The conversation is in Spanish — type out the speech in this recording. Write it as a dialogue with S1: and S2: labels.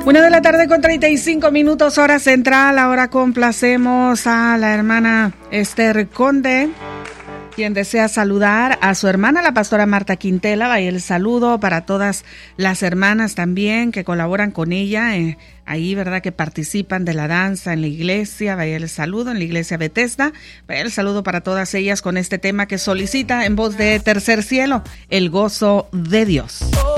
S1: 1:35 hora central. Ahora complacemos a la hermana Esther Conde, quien desea saludar a su hermana, la pastora Marta Quintela. Vaya el saludo para todas las hermanas también que colaboran con ella, ahí, ¿verdad?, que participan de la danza en la iglesia. Vaya el saludo en la iglesia Bethesda. Vaya el saludo para todas ellas con este tema que solicita en voz de Tercer Cielo, el gozo de Dios.